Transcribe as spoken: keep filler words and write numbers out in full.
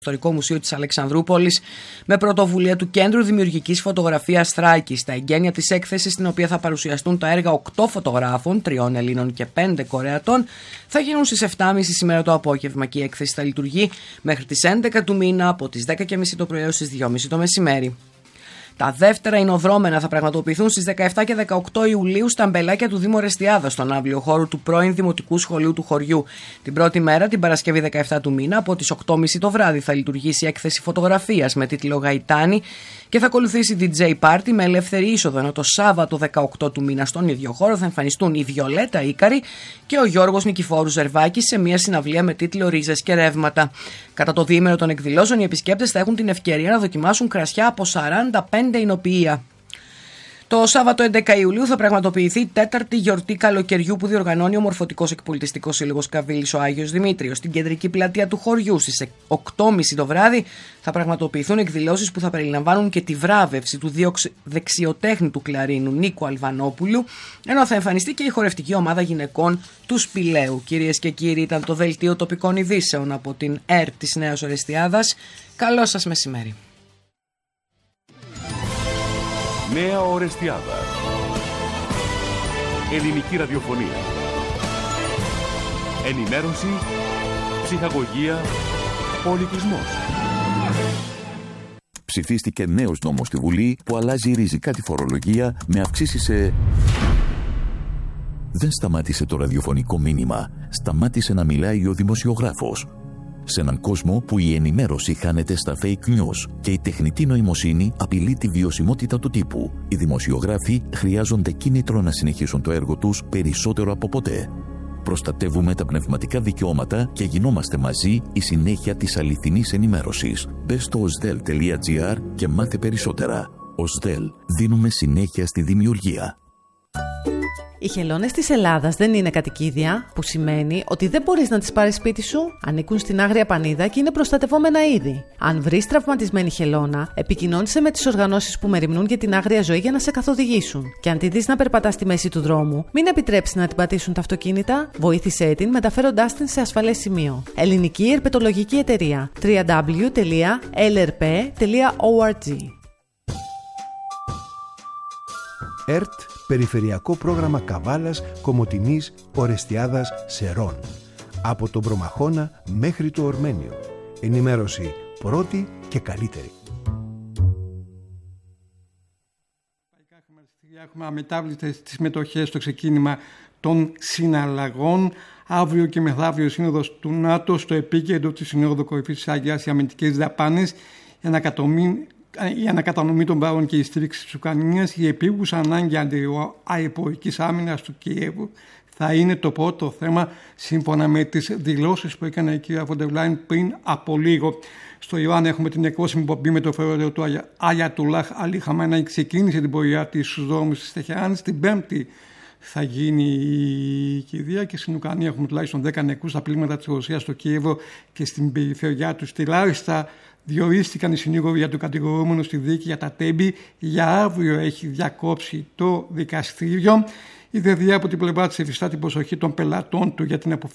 Ιστορικό Μουσείο της Αλεξανδρούπολης με πρωτοβουλία του Κέντρου Δημιουργικής Φωτογραφίας Θράκης. Στα εγγένεια της έκθεσης, στην οποία θα παρουσιαστούν τα έργα οκτώ φωτογράφων, τριών Ελλήνων και πέντε Κορεατών, θα γίνουν στις επτά και μισή σήμερα το απόγευμα και η έκθεση θα λειτουργεί μέχρι τις έντεκα του μήνα από τις δέκα και μισή το πρωί έως τις δύο και μισή το μεσημέρι. Τα δεύτερα εινοδρόμενα θα πραγματοποιηθούν στις δεκαεπτά και δεκαοκτώ Ιουλίου στα αμπελάκια του Δήμου Ορεστιάδα, στον αύριο χώρο του πρώην Δημοτικού Σχολείου του χωριού. Την πρώτη μέρα, την Παρασκευή δεκαεπτά του μήνα, από τις οκτώ και μισή το βράδυ, θα λειτουργήσει έκθεση φωτογραφίας με τίτλο Γαϊτάνη και θα ακολουθήσει ντι τζέι Party με ελεύθερη είσοδο. Ενώ το Σάββατο δεκαοκτώ του μήνα, στον ίδιο χώρο, θα εμφανιστούν η Βιολέτα Ίκαρη και ο Γιώργος Νικηφόρου Ζερβάκης σε μια συναυλία με τίτλο Ρίζες και Ρεύματα. Κατά το διήμερο των εκδηλώσεων, οι επισκέπτες θα έχουν την ευκαιρία να δοκιμάσουν κρασιά από σαράντα πέντε εινοποιεία. Το Σάββατο έντεκα Ιουλίου θα πραγματοποιηθεί η τέταρτη γιορτή καλοκαιριού που διοργανώνει ο Μορφωτικός Εκπολιτιστικός Σύλλογος Καβίλης ο Άγιος Δημήτριος. Στην κεντρική πλατεία του χωριού στις οκτώ και μισή το βράδυ θα πραγματοποιηθούν εκδηλώσεις που θα περιλαμβάνουν και τη βράβευση του δεξιοτέχνη του κλαρίνου Νίκου Αλβανόπουλου, ενώ θα εμφανιστεί και η χορευτική ομάδα γυναικών του Σπηλαίου. Κυρίες και κύριοι, ήταν το δελτίο τοπικών ειδήσεων από την ΕΡΤ της Νέας Ορεστιάδας. Καλό σας μεσημέρι. Νέα Ορεστιάδα. Ελληνική ραδιοφωνία. Ενημέρωση, ψυχαγωγία, πολιτισμός. Ψηφίστηκε νέος νόμος στη Βουλή που αλλάζει ριζικά τη φορολογία με αυξήσεις σε... Δεν σταμάτησε το ραδιοφωνικό μήνυμα. Σταμάτησε να μιλάει ο δημοσιογράφος. Σε έναν κόσμο που η ενημέρωση χάνεται στα fake news και η τεχνητή νοημοσύνη απειλεί τη βιωσιμότητα του τύπου, οι δημοσιογράφοι χρειάζονται κίνητρο να συνεχίσουν το έργο τους περισσότερο από ποτέ. Προστατεύουμε τα πνευματικά δικαιώματα και γινόμαστε μαζί η συνέχεια της αληθινής ενημέρωσης. Μπες στο οσδέλ τελεία τζι άρ και μάθε περισσότερα. οσδέλ, δίνουμε συνέχεια στη δημιουργία. Οι χελώνες της Ελλάδας δεν είναι κατοικίδια, που σημαίνει ότι δεν μπορείς να τις πάρεις σπίτι σου. Ανήκουν στην Άγρια Πανίδα και είναι προστατευόμενα είδη. Αν βρεις τραυματισμένη χελώνα, επικοινώνησε με τις οργανώσεις που μεριμνούν για την άγρια ζωή για να σε καθοδηγήσουν. Και αν τη δεις να περπατά στη μέση του δρόμου, μην επιτρέψεις να την πατήσουν τα αυτοκίνητα. Βοήθησέ την μεταφέροντάς την σε ασφαλές σημείο. Ελληνική Ερπετολογική Εταιρεία. double-u double-u double-u τελεία ελ αρ πι τελεία org. ΕΡΤ, Περιφερειακό Πρόγραμμα Καβάλας, Κομοτηνής, Ορεστιάδας, Σερών. Από τον Προμαχώνα μέχρι το Ορμένιο. Ενημέρωση πρώτη και καλύτερη. Έχουμε αμετάβλητες τις μετοχές στο ξεκίνημα των συναλλαγών. Αύριο και μεθαύριο σύνοδος του ΝΑΤΟ στο επίκεντρο της Συνόδου Κορυφής της Άγκυρας, οι αμυντικές δαπάνες, η ανακατανομή των πόρων και η στήριξη της Ουκρανίας, η επίγουσα ανάγκη αντιαεροπορικής άμυνας του Κιέβου θα είναι το πρώτο θέμα, σύμφωνα με τις δηλώσεις που έκανε η κυρία Φοντερ Λάιεν πριν από λίγο. Στο Ιράν έχουμε την εκπρόσωπη που με το φερόριο του Αγιατουλάχ Αλί Χαμενεή, ξεκίνησε την πορεία της στους δρόμους της Τεχεράνης. Την Πέμπτη θα γίνει η κηδεία και στην Ουκρανία έχουμε τουλάχιστον δέκα νεκρούς στα πλήγματα της Ρωσίας στο Κίεβο και στην περιφερειά του. Στη Λάριστα διορίστηκαν οι συνήγοροι για το κατηγορούμενο στη δίκη για τα τέμπη. Για αύριο έχει διακόψει το δικαστήριο. Η ΔΕΔΙΑ από την πλευρά της εφιστά την προσοχή των πελατών του για την αποφυγή